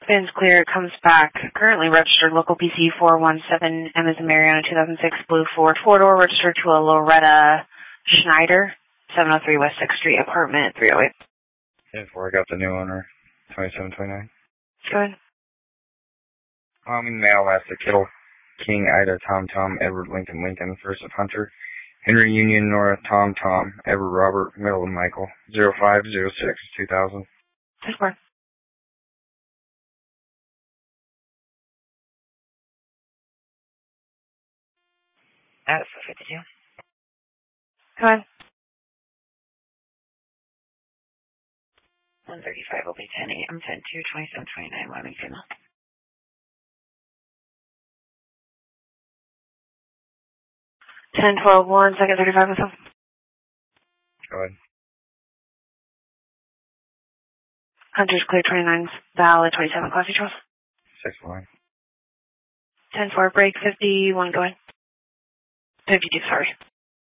Spins clear, it comes back. Currently registered local PC 417, M as in Mariana 2006 Blue Ford 4-door, registered to a Loretta Schneider, 703 West 6th Street, apartment 308. 10-4, I got the new owner, 2729. Go ahead. Mail as the Kittle King Ida Tom Tom Edward Lincoln Lincoln, first of Hunter, Henry Union Nora Tom Tom Edward Robert Middle of Michael, 0506 2000. 10-4. That's 52. Go ahead. 135 will be 10-8. I'm 10-2, 2729, Wyoming female. 10-12, 1, second 35 myself. Go ahead. Hunter's clear 29, valid 27, Classy Charles. 6-1. 10-4, break 51, go ahead. 52, sorry.